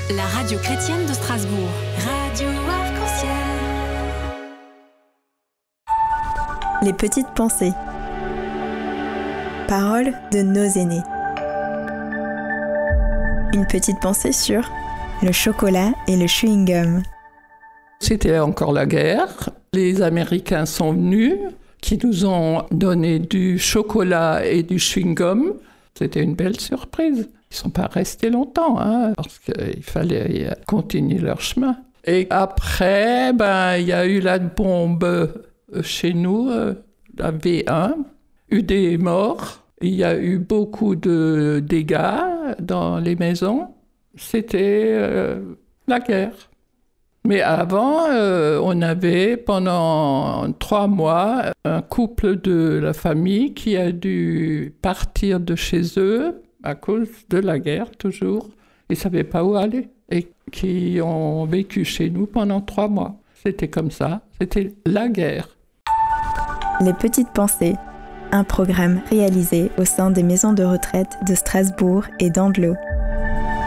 La radio chrétienne de Strasbourg. Radio Arc-en-Ciel. Les petites pensées. Paroles de nos aînés. Une petite pensée sur le chocolat et le chewing-gum. C'était encore la guerre. Les Américains sont venus, qui nous ont donné du chocolat et du chewing-gum. C'était une belle surprise. Ils ne sont pas restés longtemps, parce qu'il fallait continuer leur chemin. Et après, il y a eu la bombe chez nous, la V1, eu des morts. Il y a eu beaucoup de dégâts dans les maisons. C'était la guerre. Mais avant, on avait pendant 3 mois un couple de la famille qui a dû partir de chez eux à cause de la guerre, toujours. Ils ne savaient pas où aller et qui ont vécu chez nous pendant 3 mois. C'était comme ça, c'était la guerre. Les petites pensées, un programme réalisé au sein des maisons de retraite de Strasbourg et d'Andelot.